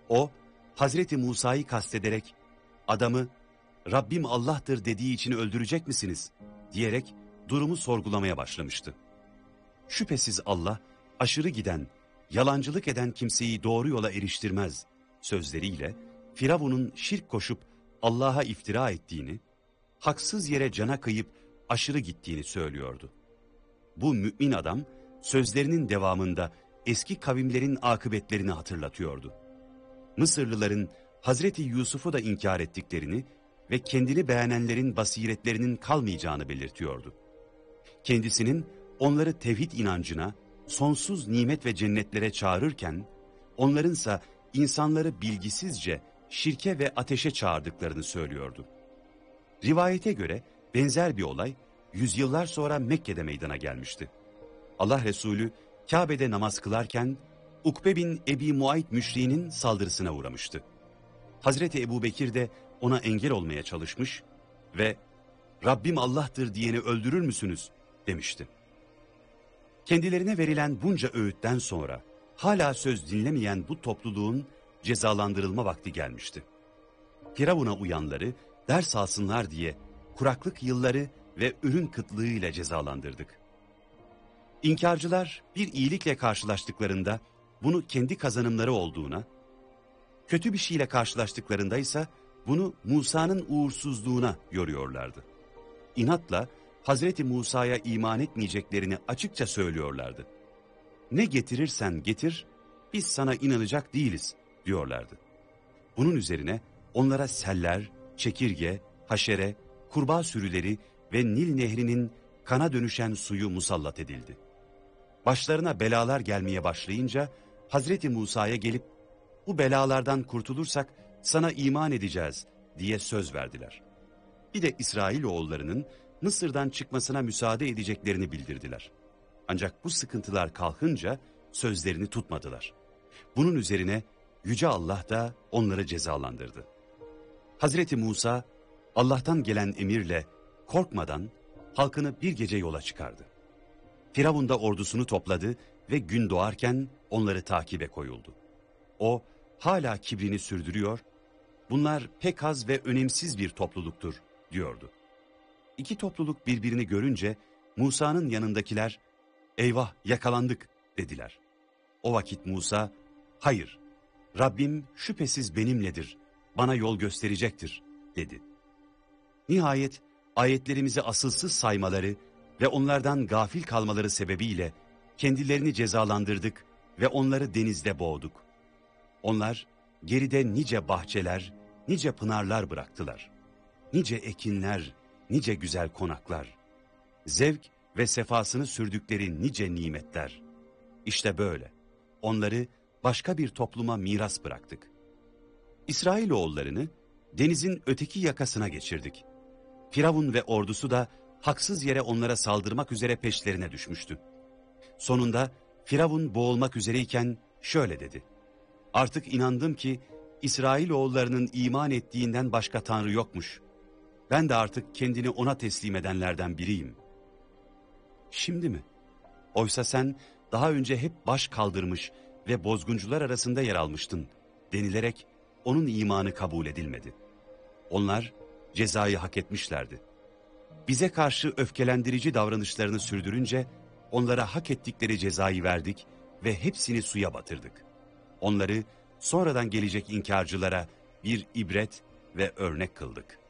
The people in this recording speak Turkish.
O, Hazreti Musa'yı kastederek, adamı Rabbim Allah'tır dediği için öldürecek misiniz diyerek durumu sorgulamaya başlamıştı. Şüphesiz Allah aşırı giden, yalancılık eden kimseyi doğru yola eriştirmez sözleriyle Firavun'un şirk koşup Allah'a iftira ettiğini, haksız yere cana kıyıp aşırı gittiğini söylüyordu. Bu mümin adam sözlerinin devamında eski kavimlerin akıbetlerini hatırlatıyordu. Mısırlıların Hazreti Yusuf'u da inkar ettiklerini ve kendini beğenenlerin basiretlerinin kalmayacağını belirtiyordu. Kendisinin onları tevhid inancına, sonsuz nimet ve cennetlere çağırırken, onlarınsa insanları bilgisizce şirke ve ateşe çağırdıklarını söylüyordu. Rivayete göre benzer bir olay yüzyıllar sonra Mekke'de meydana gelmişti. Allah Resulü Kabe'de namaz kılarken Ukbe bin Ebi Muayt müşriğinin saldırısına uğramıştı. Hazreti Ebubekir de ona engel olmaya çalışmış ve Rabbim Allah'tır diyeni öldürür müsünüz demişti. Kendilerine verilen bunca öğütten sonra hala söz dinlemeyen bu topluluğun cezalandırılma vakti gelmişti. Firavun'a uyanları ders alsınlar diye kuraklık yılları ve ürün kıtlığıyla cezalandırdık. İnkarcılar bir iyilikle karşılaştıklarında bunu kendi kazanımları olduğuna, kötü bir şeyle karşılaştıklarında ise bunu Musa'nın uğursuzluğuna yoruyorlardı. İnatla Hazreti Musa'ya iman etmeyeceklerini açıkça söylüyorlardı. Ne getirirsen getir, biz sana inanacak değiliz diyorlardı. Bunun üzerine onlara seller, çekirge, haşere, kurbağa sürüleri ve Nil nehrinin kana dönüşen suyu musallat edildi. Başlarına belalar gelmeye başlayınca Hazreti Musa'ya gelip bu belalardan kurtulursak sana iman edeceğiz diye söz verdiler. Bir de İsrailoğullarının Mısır'dan çıkmasına müsaade edeceklerini bildirdiler. Ancak bu sıkıntılar kalkınca sözlerini tutmadılar. Bunun üzerine Yüce Allah da onları cezalandırdı. Hazreti Musa Allah'tan gelen emirle korkmadan halkını bir gece yola çıkardı. Firavun da ordusunu topladı ve gün doğarken onları takibe koyuldu. O hala kibrini sürdürüyor, bunlar pek az ve önemsiz bir topluluktur diyordu. İki topluluk birbirini görünce Musa'nın yanındakiler eyvah yakalandık dediler. O vakit Musa hayır Rabbim şüphesiz benimledir, bana yol gösterecektir dedi. Nihayet ayetlerimizi asılsız saymaları ve onlardan gafil kalmaları sebebiyle kendilerini cezalandırdık ve onları denizde boğduk. Onlar geride nice bahçeler, nice pınarlar bıraktılar. Nice ekinler, nice güzel konaklar. Zevk ve sefasını sürdükleri nice nimetler. İşte böyle. Onları başka bir topluma miras bıraktık. İsrailoğullarını denizin öteki yakasına geçirdik. Firavun ve ordusu da haksız yere onlara saldırmak üzere peşlerine düşmüştü. Sonunda Firavun boğulmak üzereyken şöyle dedi. Artık inandım ki İsrailoğullarının iman ettiğinden başka Tanrı yokmuş. Ben de artık kendini ona teslim edenlerden biriyim. Şimdi mi? Oysa sen daha önce hep baş kaldırmış ve bozguncular arasında yer almıştın denilerek onun imanı kabul edilmedi. Onlar cezayı hak etmişlerdi. Bize karşı öfkelendirici davranışlarını sürdürünce onlara hak ettikleri cezayı verdik ve hepsini suya batırdık. Onları sonradan gelecek inkarcılara bir ibret ve örnek kıldık.